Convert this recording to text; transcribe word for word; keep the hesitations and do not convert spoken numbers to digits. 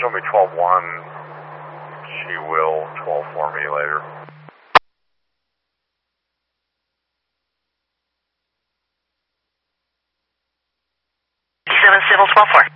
show me twelve one. She will twelve for me later. seven Civil twelve four.